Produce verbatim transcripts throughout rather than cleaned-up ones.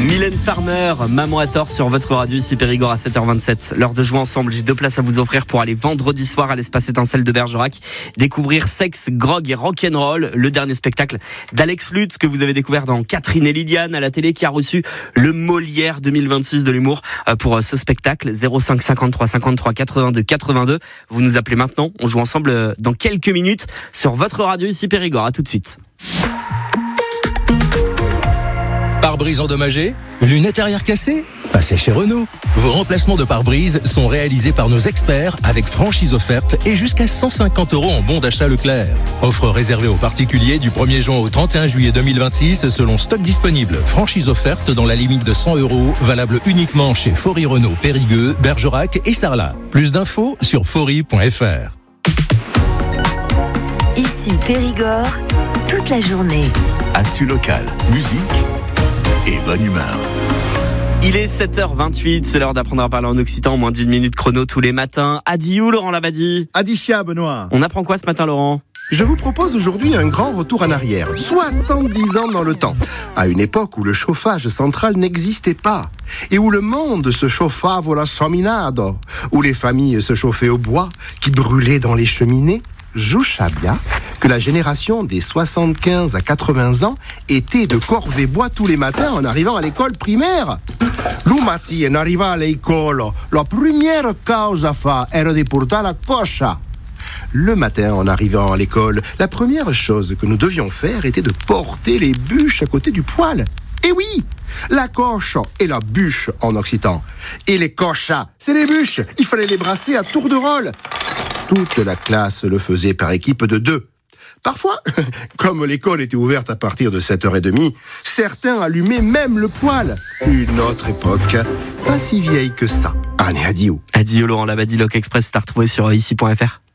Mylène Farmer, Maman à tort sur votre radio ici Périgord à sept heures vingt-sept. L'heure de jouer ensemble, j'ai deux places à vous offrir pour aller vendredi soir à l'espace étincelle de Bergerac. Découvrir Sexe, Grog et Rock'n'Roll, le dernier spectacle d'Alex Lutz que vous avez découvert dans Catherine et Liliane à la télé, qui a reçu le Molière deux mille vingt-six de l'humour pour ce spectacle. zéro cinq cinquante-trois cinquante-trois quatre-vingt-deux quatre-vingt-deux. Vous nous appelez maintenant, on joue ensemble dans quelques minutes sur votre radio ici Périgord. À tout de suite. Pare-brise endommagé? Lunettes arrière cassées? Passez chez Renault. Vos remplacements de pare-brise sont réalisés par nos experts avec franchise offerte et jusqu'à cent cinquante euros en bon d'achat Leclerc. Offre réservée aux particuliers du premier juin au trente et un juillet deux mille vingt-six selon stock disponible. Franchise offerte dans la limite de cent euros, valable uniquement chez Faury Renault, Périgueux, Bergerac et Sarlat. Plus d'infos sur faury point f r. Ici Périgord, toute la journée. Actu locale, musique et bonne humeur. Il est sept heures vingt-huit, c'est l'heure d'apprendre à parler en occitan en moins d'une minute chrono tous les matins. Adieu Laurent Labadie. Adicia Benoît. On apprend quoi ce matin Laurent ? Je vous propose aujourd'hui un grand retour en arrière, soixante-dix ans dans le temps, à une époque où le chauffage central n'existait pas, et où le monde se chauffava alla saminado, où les familles se chauffaient au bois qui brûlait dans les cheminées. Jouchabia, que la génération des soixante-quinze à quatre-vingts ans était de corvée bois tous les matins en arrivant à l'école primaire. Lumati en arriva all'école, la première cause à faire era de portar la cocha. Le matin, en arrivant à l'école, la première chose que nous devions faire était de porter les bûches à côté du poêle. Et oui, la coche et la bûche en occitan. Et les cochas, c'est les bûches. Il fallait les brasser à tour de rôle. Toute la classe le faisait par équipe de deux. Parfois, comme l'école était ouverte à partir de sept heures trente, certains allumaient même le poêle. Une autre époque, pas si vieille que ça. Allez, adieu. Adieu Laurent Labadie, Loc Express, c'est à retrouver sur ici point f r.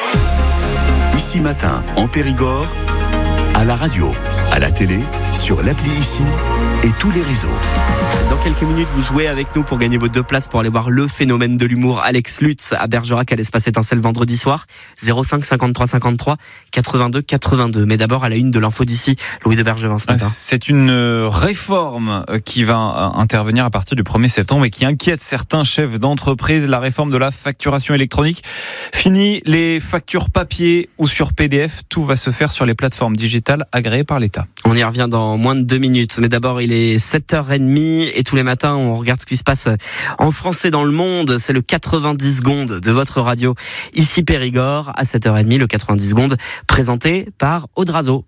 Ici Matin, en Périgord, à la radio, à la télé, sur l'appli Ici et tous les réseaux. Dans quelques minutes, vous jouez avec nous pour gagner vos deux places pour aller voir le phénomène de l'humour Alex Lutz à Bergerac à l'espace étincelle vendredi soir. zéro cinq cinquante-trois cinquante-trois quatre-vingt-deux quatre-vingt-deux. Mais d'abord à la une de l'info d'ici, Louis de Bergevin ce matin. C'est une réforme qui va intervenir à partir du premier septembre et qui inquiète certains chefs d'entreprise. La réforme de la facturation électronique. Fini les factures papier ou sur P D F. Tout va se faire sur les plateformes digitales agréées par l'État. On y revient dans moins de deux minutes. Mais d'abord, il est sept heures trente et tous les matins, on regarde ce qui se passe en France et dans le monde. C'est le quatre-vingt-dix secondes de votre radio ici Périgord à sept heures trente. Le quatre-vingt-dix secondes présenté par Audrazo.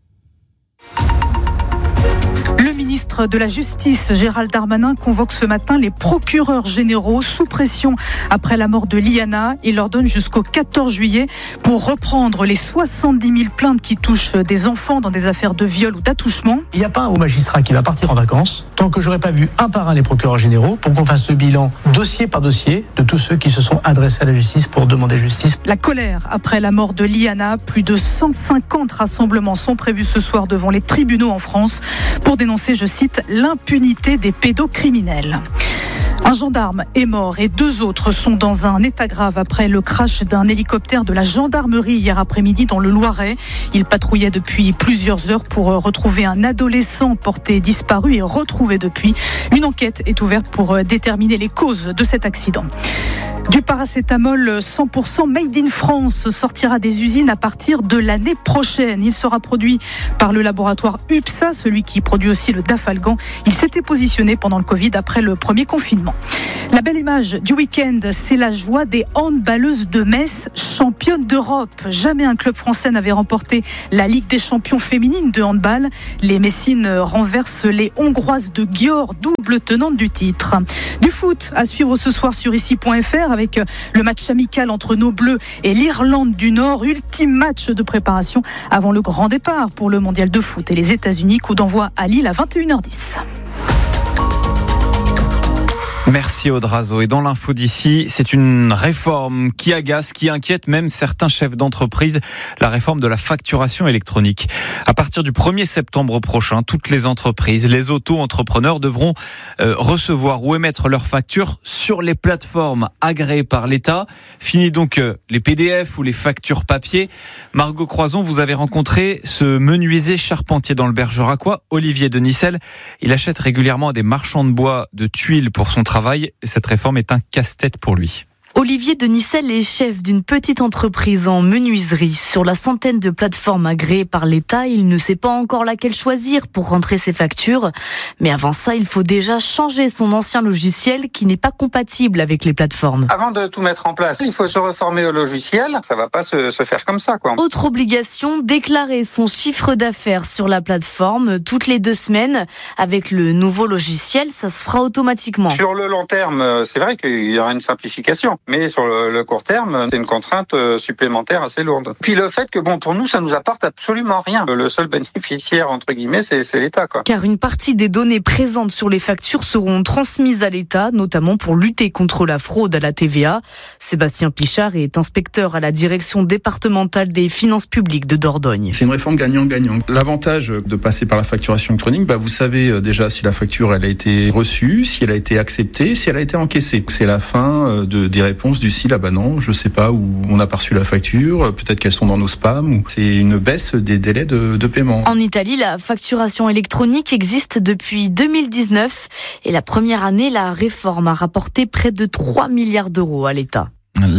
Le ministre de la Justice, Gérald Darmanin, convoque ce matin les procureurs généraux sous pression après la mort de Liana. Il leur donne jusqu'au quatorze juillet pour reprendre les soixante-dix mille plaintes qui touchent des enfants dans des affaires de viol ou d'attouchement. Il n'y a pas un haut magistrat qui va partir en vacances tant que j'aurai pas vu un par un les procureurs généraux pour qu'on fasse le bilan dossier par dossier de tous ceux qui se sont adressés à la justice pour demander justice. La colère après la mort de Liana. Plus de cent cinquante rassemblements sont prévus ce soir devant les tribunaux en France pour dénoncer, je cite, l'impunité des pédocriminels. Un gendarme est mort et deux autres sont dans un état grave après le crash d'un hélicoptère de la gendarmerie hier après-midi dans le Loiret. Il patrouillait depuis plusieurs heures pour retrouver un adolescent porté disparu et retrouvé depuis. Une enquête est ouverte pour déterminer les causes de cet accident. Du paracétamol cent pour cent made in France sortira des usines à partir de l'année prochaine. Il sera produit par le laboratoire UPSA, celui qui produit aussi le Dafalgan. Il s'était positionné pendant le Covid après le premier confinement. La belle image du week-end, c'est la joie des handballeuses de Metz, championnes d'Europe. Jamais un club français n'avait remporté la Ligue des champions féminines de handball. Les Messines renversent les Hongroises de Győr, double tenante du titre. Du foot à suivre ce soir sur ici point f r avec le match amical entre nos Bleus et l'Irlande du Nord. Ultime match de préparation avant le grand départ pour le mondial de foot et les États-Unis. Coup d'envoi à Lille à vingt et une heures dix. Merci Audrazo. Et dans l'info d'ici, c'est une réforme qui agace, qui inquiète même certains chefs d'entreprise, la réforme de la facturation électronique. À partir du premier septembre prochain, toutes les entreprises, les auto-entrepreneurs devront euh, recevoir ou émettre leurs factures sur les plateformes agréées par l'État. Fini donc euh, les P D F ou les factures papier. Margot Croison, vous avez rencontré ce menuisier charpentier dans le Bergeracois, Olivier de Nicelle. Il achète régulièrement à des marchands de bois de tuiles pour son travail. Cette réforme est un casse-tête pour lui. Olivier de Nicelle est chef d'une petite entreprise en menuiserie. Sur la centaine de plateformes agréées par l'État, il ne sait pas encore laquelle choisir pour rentrer ses factures. Mais avant ça, il faut déjà changer son ancien logiciel qui n'est pas compatible avec les plateformes. Avant de tout mettre en place, il faut se reformer au logiciel. Ça va pas se, se faire comme ça, quoi. Autre obligation, déclarer son chiffre d'affaires sur la plateforme toutes les deux semaines. Avec le nouveau logiciel, ça se fera automatiquement. Sur le long terme, c'est vrai qu'il y aura une simplification. Mais sur le, le court terme, c'est une contrainte supplémentaire assez lourde. Puis le fait que, bon, pour nous, ça nous apporte absolument rien. Le seul bénéficiaire, entre guillemets, c'est, c'est l'État, quoi. Car une partie des données présentes sur les factures seront transmises à l'État, notamment pour lutter contre la fraude à la T V A. Sébastien Pichard est inspecteur à la direction départementale des finances publiques de Dordogne. C'est une réforme gagnant-gagnant. L'avantage de passer par la facturation électronique, bah, vous savez déjà si la facture elle a été reçue, si elle a été acceptée, si elle a été encaissée. C'est la fin de, des réponse du style ah bah non je sais pas où on a pas reçu la facture, peut-être qu'elles sont dans nos spams, ou c'est une baisse des délais de, de paiement. En Italie, la facturation électronique existe depuis deux mille dix-neuf et la première année, la réforme a rapporté près de trois milliards d'euros à l'État.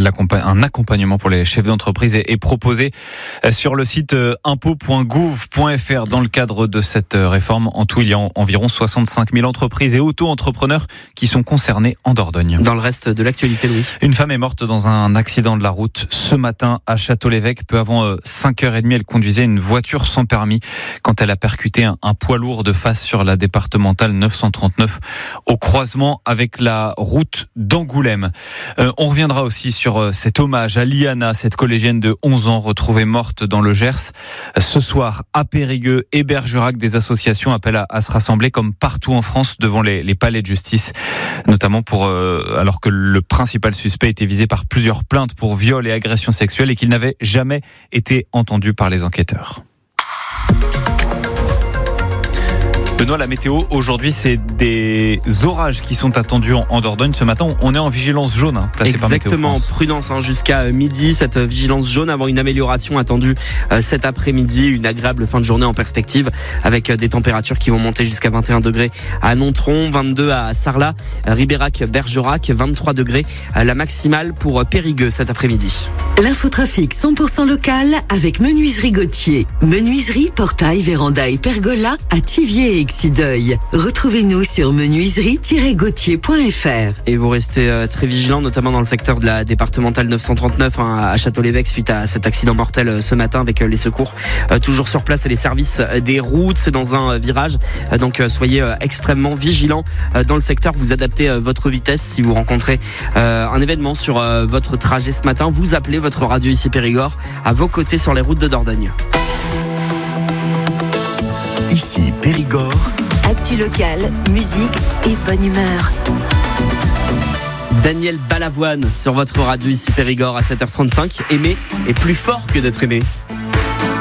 Un accompagnement pour les chefs d'entreprise est proposé sur le site impôt point gouv point f r dans le cadre de cette réforme. En tout, il y a environ soixante-cinq mille entreprises et auto-entrepreneurs qui sont concernés en Dordogne. Dans le reste de l'actualité, Louis. Une femme est morte dans un accident de la route ce matin à Château-l'Évêque. Peu avant cinq heures trente, elle conduisait une voiture sans permis quand elle a percuté un, un poids lourd de face sur la départementale neuf cent trente-neuf au croisement avec la route d'Angoulême. Euh, on reviendra aussi sur cet hommage à Liana, cette collégienne de onze ans retrouvée morte dans le Gers. Ce soir, à Périgueux et Bergerac, des associations appellent à, à se rassembler comme partout en France devant les, les palais de justice, notamment pour euh, alors que le principal suspect était visé par plusieurs plaintes pour viol et agression sexuelle et qu'il n'avait jamais été entendu par les enquêteurs. Benoît, la météo, aujourd'hui, c'est des orages qui sont attendus en Dordogne. Ce matin, on est en vigilance jaune, hein, placée par Météo France. Exactement, prudence hein, jusqu'à midi. Cette vigilance jaune avant une amélioration attendue euh, cet après-midi. Une agréable fin de journée en perspective avec euh, des températures qui vont monter jusqu'à vingt et un degrés à Nontron, vingt-deux à Sarlat, Ribérac, Bergerac, vingt-trois degrés euh, la maximale pour euh, Périgueux cet après-midi. L'infotrafic cent pour cent local avec Menuiserie Gauthier. Menuiserie, portail, véranda et pergola à Thiviers et Exideuil. Retrouvez-nous sur menuiserie tiret gauthier point f r. Et vous restez euh, très vigilants, notamment dans le secteur de la départementale neuf cent trente-neuf hein, à Château-l'Évêque suite à cet accident mortel euh, ce matin avec euh, les secours euh, toujours sur place et les services euh, des routes. C'est dans un euh, virage, euh, donc euh, soyez euh, extrêmement vigilants euh, dans le secteur. Vous adaptez euh, votre vitesse si vous rencontrez euh, un événement sur euh, votre trajet ce matin. Vous appelez votre radio ici Périgord à vos côtés sur les routes de Dordogne. Ici Périgord. Actu local, musique et bonne humeur. Daniel Balavoine sur votre radio ici Périgord à sept heures trente-cinq. Aimer est plus fort que d'être aimé.